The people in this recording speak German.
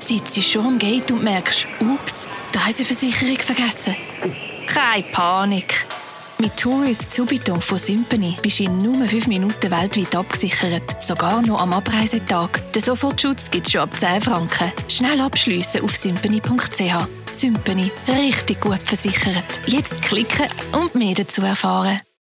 Sitzt schon am Gate und merkst, ups, die Reiseversicherung vergessen. Keine Panik. Mit Tourist Subito von Symphony bist du in nur 5 Minuten weltweit abgesichert. Sogar noch am Abreisetag. Den Sofortschutz gibt es schon ab 10 Franken. Schnell abschliessen auf symphony.ch. Symphony. Richtig gut versichert. Jetzt klicken und mehr dazu erfahren.